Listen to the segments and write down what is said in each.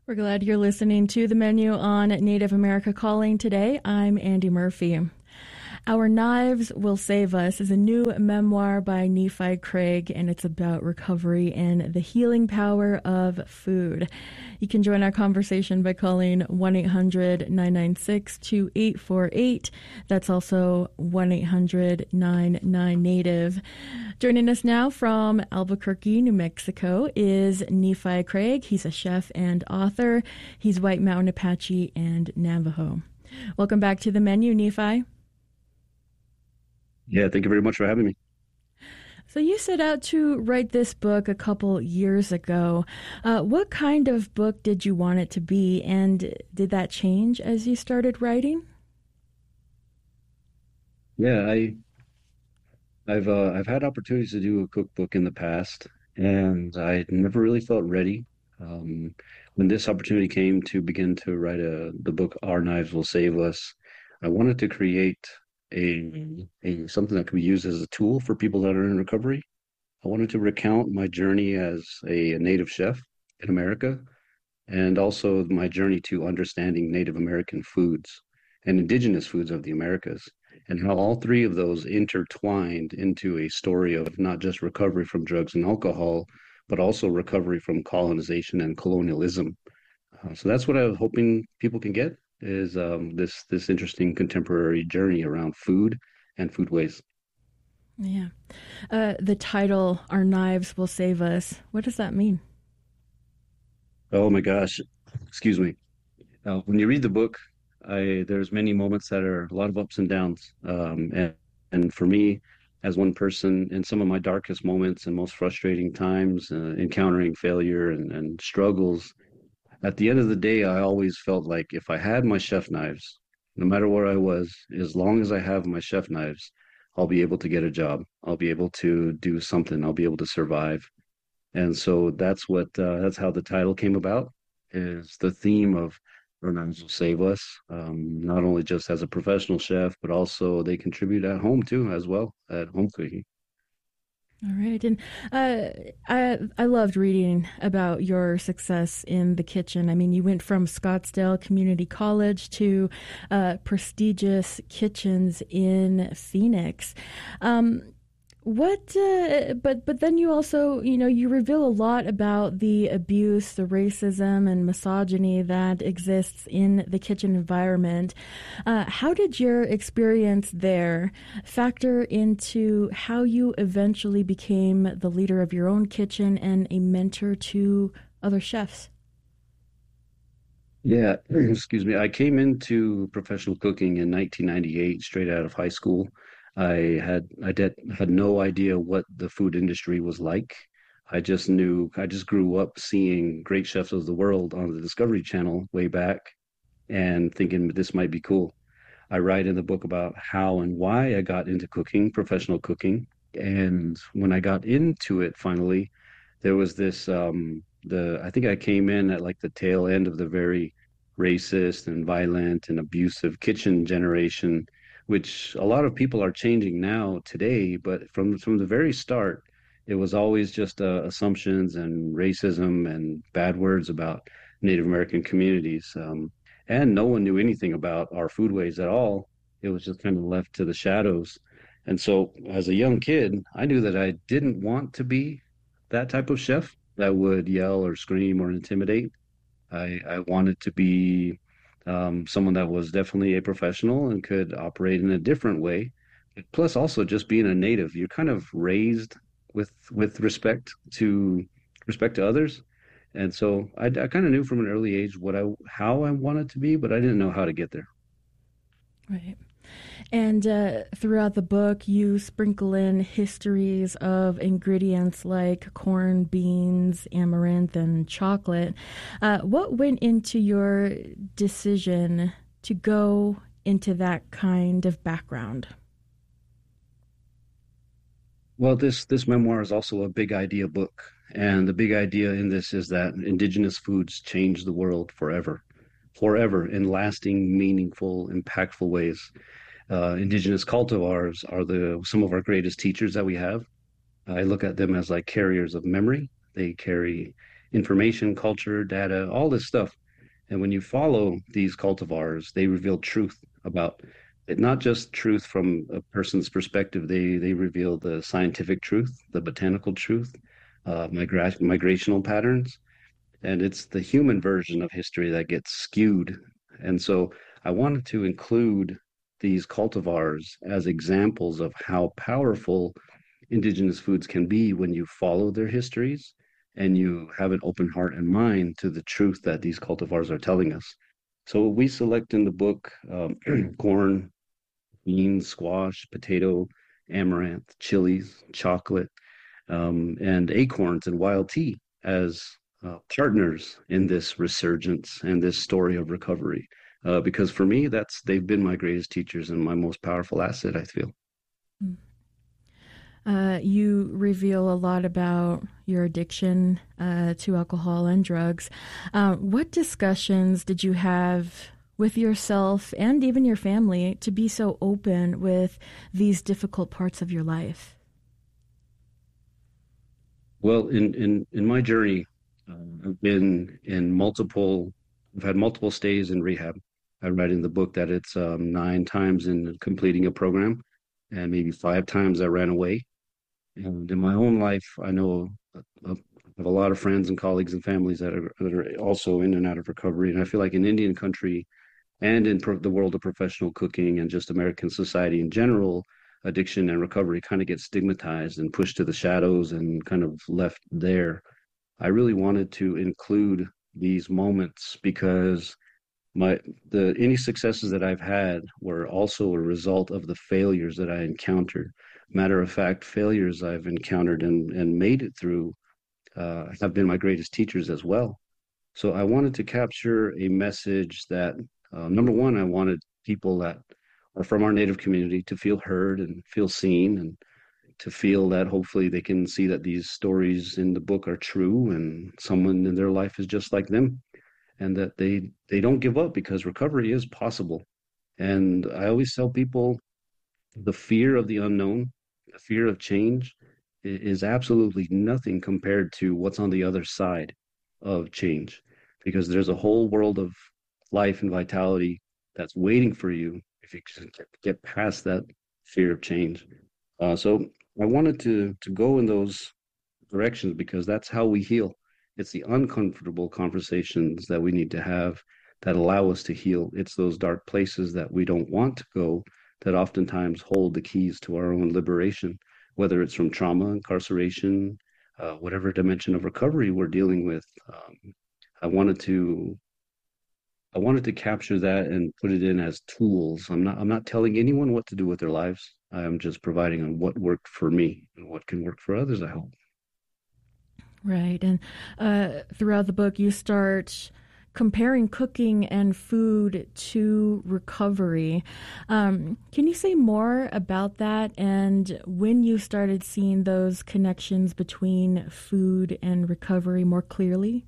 We're glad you're listening to the menu on Native America Calling today. I'm Andy Murphy. Our Knives Will Save Us is a new memoir by Nephi Craig, and it's about recovery and the healing power of food. You can join our conversation by calling 1-800-996-2848. That's also 1-800-99-NATIVE. Joining us now from Albuquerque, New Mexico is Nephi Craig. He's a chef and author. He's White Mountain Apache and Navajo. Welcome back to the menu, Nephi. Yeah, thank you very much for having me. So you set out to write this book a couple years ago. What kind of book did you want it to be, and did that change as you started writing? Yeah, I've had opportunities to do a cookbook in the past, and I never really felt ready. Um, when this opportunity came to begin to write the book Our Knives Will Save Us, I wanted to create a something that could be used as a tool for people that are in recovery. I wanted to recount my journey as a native chef in America, and also my journey to understanding Native American foods and indigenous foods of the Americas, and how all three of those intertwined into a story of not just recovery from drugs and alcohol, but also recovery from colonization and colonialism. So that's what I'm hoping people can get is this interesting contemporary journey around food and food waste. Yeah. The title, Our Knives Will Save Us, what does that mean? Oh my gosh, excuse me. When you read the book, there's many moments that are a lot of ups and downs. And for me, as one person, in some of my darkest moments and most frustrating times, encountering failure and struggles, at the end of the day, I always felt like if I had my chef knives, no matter where I was, as long as I have my chef knives, I'll be able to get a job. I'll be able to do something. I'll be able to survive. And so that's how the title came about, is the theme of Our Knives Will Save Us. Not only just as a professional chef, but also they contribute at home too, as well, at home cooking. All right, and I loved reading about your success in the kitchen. I mean, you went from Scottsdale Community College to prestigious kitchens in Phoenix. But then you also, you reveal a lot about the abuse, the racism and misogyny that exists in the kitchen environment. How did your experience there factor into how you eventually became the leader of your own kitchen and a mentor to other chefs? Yeah, excuse me. I came into professional cooking in 1998, straight out of high school. I had no idea what the food industry was like. I just grew up seeing great chefs of the world on the Discovery Channel way back and thinking this might be cool. I write in the book about how and why I got into cooking, professional cooking. And when I got into it finally, there was this the I think I came in at like the tail end of the very racist and violent and abusive kitchen generation, which a lot of people are changing now today, but from the very start, it was always just assumptions and racism and bad words about Native American communities. And no one knew anything about our foodways at all. It was just kind of left to the shadows. And so, as a young kid, I knew that I didn't want to be that type of chef that would yell or scream or intimidate. I wanted to be someone that was definitely a professional and could operate in a different way. Plus, also just being a native, you're kind of raised with respect to others. And so I kind of knew from an early age what I how I wanted to be, but I didn't know how to get there. Right. And throughout the book, you sprinkle in histories of ingredients like corn, beans, amaranth, and chocolate. What went into your decision to go into that kind of background? Well, this memoir is also a big idea book, and the big idea in this is that indigenous foods change the world forever, forever in lasting, meaningful, impactful ways. Indigenous cultivars are the some of our greatest teachers that we have. I look at them as like carriers of memory. They carry information, culture, data, all this stuff. And when you follow these cultivars, they reveal truth about it, not just truth from a person's perspective. They reveal the scientific truth, the botanical truth, migrational patterns, and it's the human version of history that gets skewed. And so I wanted to include these cultivars as examples of how powerful indigenous foods can be when you follow their histories and you have an open heart and mind to the truth that these cultivars are telling us. So we select in the book corn, beans, squash, potato, amaranth, chilies, chocolate, and acorns and wild tea as partners in this resurgence and this story of recovery. Because for me, they've been my greatest teachers and my most powerful asset, I feel. You reveal a lot about your addiction to alcohol and drugs. What discussions did you have with yourself and even your family to be so open with these difficult parts of your life? Well, in my journey, I've been in multiple. I've had multiple stays in rehab. I write in the book that it's 9 times in completing a program, and maybe 5 times I ran away. And in my own life, I know I have a lot of friends and colleagues and families that are also in and out of recovery. And I feel like in Indian country and in the world of professional cooking and just American society in general, addiction and recovery kind of get stigmatized and pushed to the shadows and kind of left there. I really wanted to include these moments because my the any successes that I've had were also a result of the failures that I encountered. Matter of fact, failures I've encountered and made it through have been my greatest teachers as well. So I wanted to capture a message that, number one, I wanted people that are from our native community to feel heard and feel seen and to feel that hopefully they can see that these stories in the book are true and someone in their life is just like them and that they don't give up because recovery is possible. And I always tell people the fear of the unknown, the fear of change is absolutely nothing compared to what's on the other side of change because there's a whole world of life and vitality that's waiting for you if you can get past that fear of change. So I wanted to go in those directions because that's how we heal. It's the uncomfortable conversations that we need to have that allow us to heal. It's those dark places that we don't want to go that oftentimes hold the keys to our own liberation, whether it's from trauma, incarceration, whatever dimension of recovery we're dealing with. I wanted to I wanted to capture that and put it in as tools. I'm not telling anyone what to do with their lives. I'm just providing on what worked for me and what can work for others, I hope. Right. And throughout the book, you start comparing cooking and food to recovery. Can you say more about that and when you started seeing those connections between food and recovery more clearly?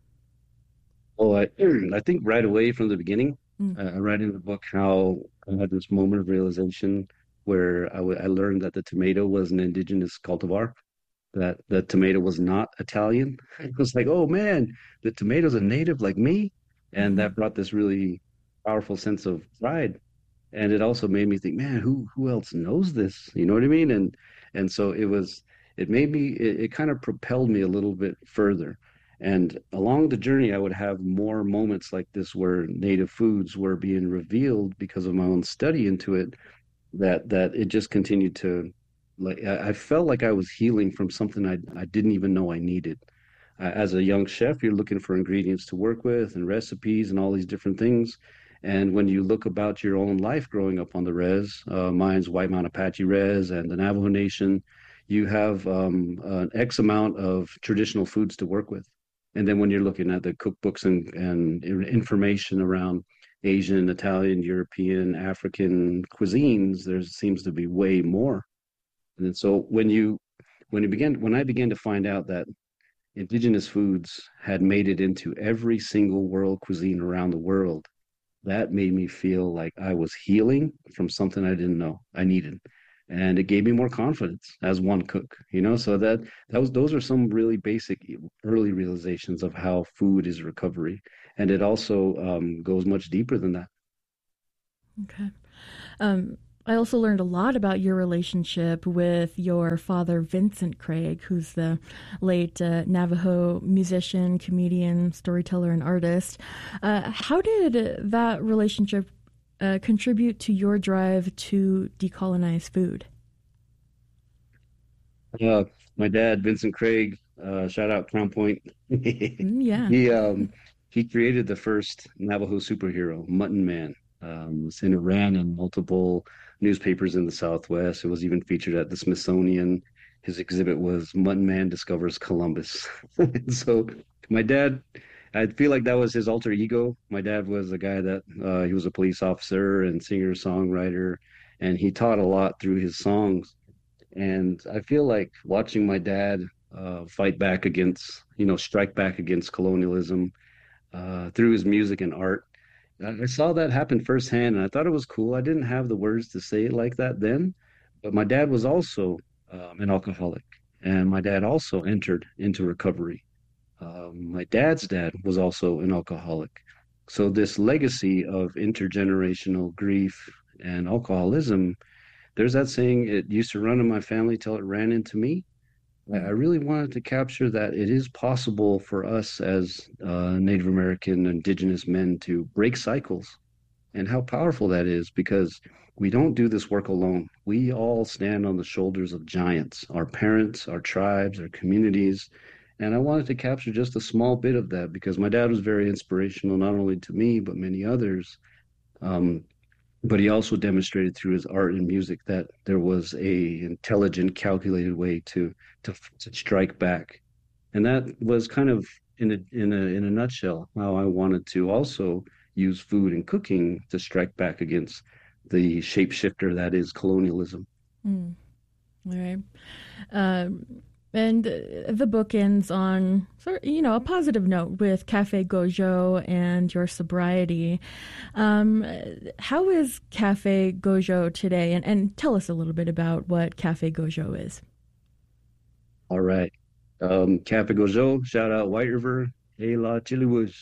Well, I think right away from the beginning, Mm. I write in the book how I had this moment of realization where I learned that the tomato was an indigenous cultivar, that the tomato was not Italian. I was like, oh man, the tomato's a native like me. And Mhm. that brought this really powerful sense of pride. And it also made me think, man, who else knows this? You know what I mean? And so it made me it kind of propelled me a little bit further. And along the journey, I would have more moments like this where native foods were being revealed because of my own study into it, that it just continued to like I felt like I was healing from something I didn't even know I needed. As a young chef, you're looking for ingredients to work with and recipes and all these different things. And when you look about your own life growing up on the res, mine's White Mountain Apache res and the Navajo Nation, you have an X amount of traditional foods to work with. And then when you're looking at the cookbooks and information around Asian, Italian, European, African cuisines, there seems to be way more. And so when I began to find out that indigenous foods had made it into every single world cuisine around the world, that made me feel like I was healing from something I didn't know I needed. and it gave me more confidence as one cook, so those are some really basic early realizations of how food is recovery, and it also goes much deeper than that. Okay. Um, I also learned a lot about your relationship with your father, Vincent Craig, who's the late Navajo musician, comedian, storyteller, and artist. How did that relationship contribute to your drive to decolonize food? uh, my dad, Vincent Craig, shout out Crown Point. Mm, yeah. he um he created the first Navajo superhero, Mutton Man. And it ran in multiple newspapers in the Southwest. It was even featured at the Smithsonian. His exhibit was Mutton Man Discovers Columbus. So my dad, I feel like that was his alter ego. My dad was a guy that he was a police officer and singer songwriter, and he taught a lot through his songs. And I feel like watching my dad fight back against, strike back against colonialism through his music and art. I saw that happen firsthand, and I thought it was cool. I didn't have the words to say it like that then, but my dad was also an alcoholic, and my dad also entered into recovery. My dad's dad was also an alcoholic. So this legacy of intergenerational grief and alcoholism, there's that saying, it used to run in my family till it ran into me. I Mm. really wanted to capture that it is possible for us as Native American indigenous men to break cycles, and how powerful that is, because we don't do this work alone. We all stand on the shoulders of giants, our parents, our tribes, our communities. And I wanted to capture just a small bit of that because my dad was very inspirational, not only to me, but many others. Um, but he also demonstrated through his art and music that there was a intelligent, calculated way to strike back, and that was kind of in a nutshell how I wanted to also use food and cooking to strike back against the shapeshifter that is colonialism. Mm. All right. Um, and the book ends on a positive note with Cafe Gojo and your sobriety. Um, how is Cafe Gojo today? And tell us a little bit about what Cafe Gojo is. All right. Cafe Gojo, shout out White River, hey la Chiliwoods.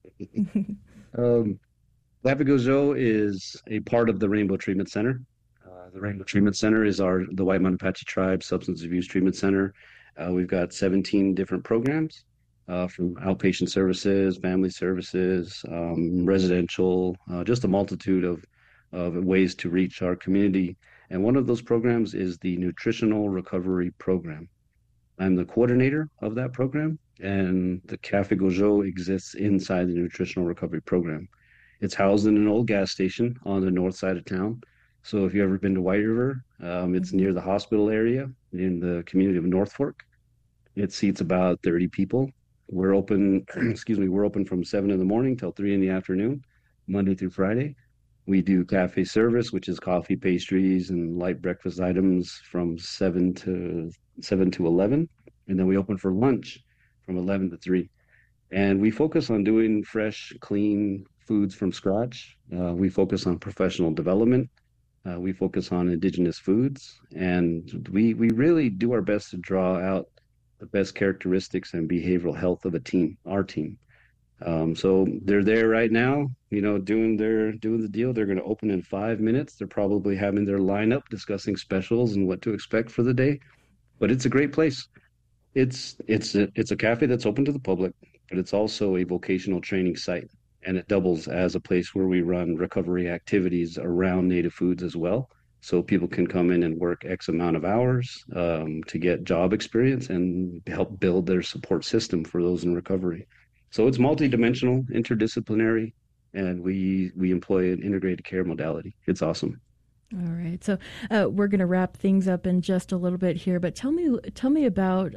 um, Cafe Gojo is a part of the Rainbow Treatment Center. The Rainbow Treatment Center is the White Mountain Apache Tribe Substance Abuse Treatment Center. We've got 17 different programs from outpatient services, family services, residential, just a multitude of ways to reach our community. And one of those programs is the Nutritional Recovery Program. I'm the coordinator of that program, and the Cafe Gojo exists inside the Nutritional Recovery Program. It's housed in an old gas station on the north side of town. So if you've ever been to White River, it's Hmm. near the hospital area in the community of North Fork. It seats about 30 people. We're open, excuse me, we're open from 7 in the morning till 3 in the afternoon, Monday through Friday. We do cafe service, which is coffee, pastries, and light breakfast items from 7 to 11. And then we open for lunch from 11 to 3. And we focus on doing fresh, clean foods from scratch. We focus on professional development. We focus on indigenous foods, and we really do our best to draw out the best characteristics and behavioral health of a team, our team. So they're there right now, doing the deal. They're going to open in 5 minutes. They're probably having their lineup discussing specials and what to expect for the day. But it's a great place. It's a cafe that's open to the public, but it's also a vocational training site, and it doubles as a place where we run recovery activities around native foods as well. So people can come in and work X amount of hours to get job experience and help build their support system for those in recovery. So it's multidimensional, interdisciplinary, and we employ an integrated care modality. It's awesome. All right, so we're going to wrap things up in just a little bit here, but tell me about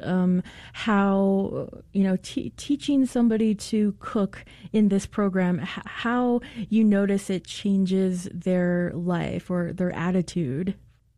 how teaching somebody to cook in this program, how you notice it changes their life or their attitude.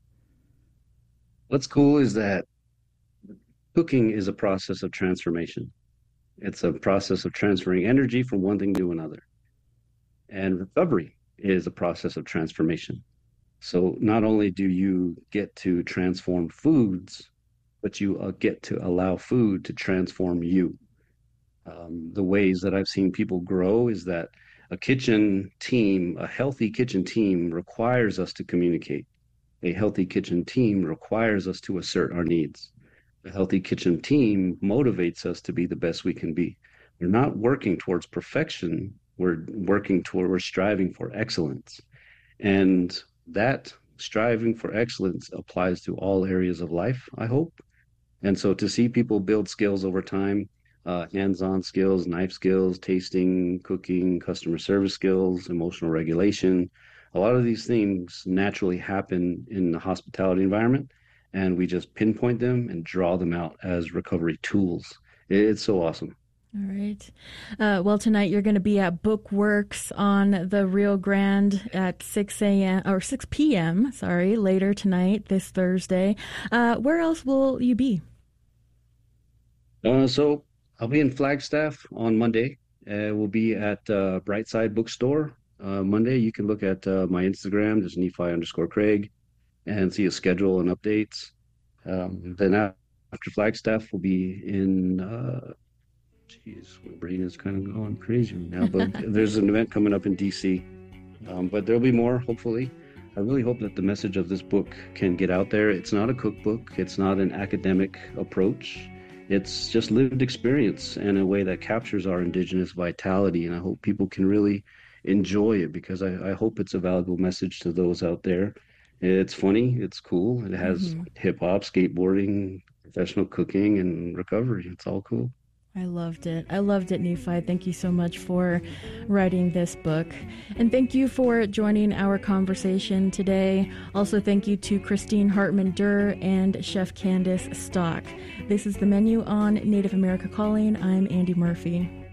What's cool is that cooking is a process of transformation. It's a process of transferring energy from one thing to another. And recovery is a process of transformation. So not only do you get to transform foods, but you get to allow food to transform you. The ways that I've seen people grow is that a kitchen team, a healthy kitchen team requires us to communicate. A healthy kitchen team requires us to assert our needs. A healthy kitchen team motivates us to be the best we can be. We're not working towards perfection. We're striving for excellence. And that striving for excellence applies to all areas of life, I hope. And so to see people build skills over time, hands-on skills, knife skills, tasting, cooking, customer service skills, emotional regulation, a lot of these things naturally happen in the hospitality environment, and we just pinpoint them and draw them out as recovery tools. It's so awesome. All right. Well, tonight you're going to be at Bookworks on the Rio Grande at 6 a.m. or 6 p.m. Sorry, later tonight, this Thursday. Where else will you be? So I'll be in Flagstaff on Monday. We'll be at Brightside Bookstore Monday. You can look at my Instagram, just Nephi_Craig, and see a schedule and updates. Then after Flagstaff, we'll be in. Geez, my brain is kind of going crazy now. But there's an event coming up in DC. But there'll be more, hopefully. I really hope that the message of this book can get out there. It's not a cookbook. It's not an academic approach. It's just lived experience in a way that captures our indigenous vitality. And I hope people can really enjoy it because I hope it's a valuable message to those out there. It's funny. It's cool. It has hip hop, skateboarding, professional cooking, and recovery. It's all cool. I loved it. I loved it, Nephi. Thank you so much for writing this book. And thank you for joining our conversation today. Also, thank you to Christine Hartman-Durr and Chef Candace Stock. This is The Menu on Native America Calling. I'm Andy Murphy.